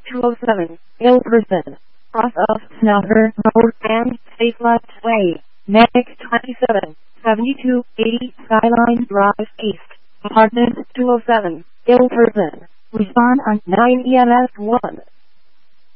207, ill person. Cross of Snouter Road and safe left way. Medic 27, 7280 Skyline Drive East. Apartment 207, ill person. Respond on 9 EMS 1.